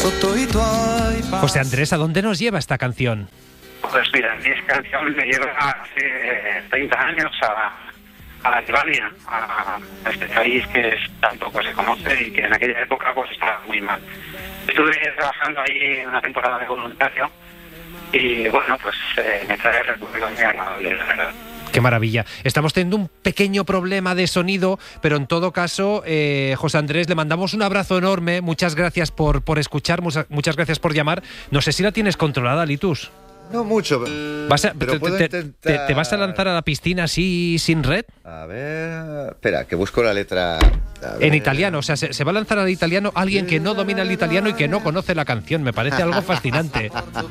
José Andrés, ¿a dónde nos lleva esta canción? Pues mira, esta canción me lleva hace 30 años a Albania, a este país que tampoco se conoce y que en aquella época pues estaba muy mal. Estuve trabajando ahí una temporada de voluntario y bueno, pues me trae recuerdos muy agradables, la verdad. Qué maravilla. Estamos teniendo un pequeño problema de sonido, pero en todo caso, José Andrés, le mandamos un abrazo enorme. Muchas gracias por escuchar, muchas gracias por llamar. No sé si la tienes controlada, Litus. No mucho, pero puedo intentar... ¿Te vas a lanzar a la piscina así sin red? A ver... Espera, que busco la letra... En italiano, o sea, se va a lanzar al italiano alguien que no domina el italiano y que no conoce la canción. Me parece algo fascinante.